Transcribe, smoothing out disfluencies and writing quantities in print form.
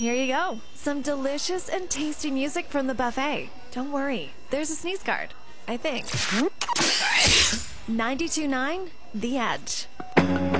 Here you go. Some delicious and tasty music from the buffet. Don't worry, there's a sneeze guard, I think. 92.9 The Edge.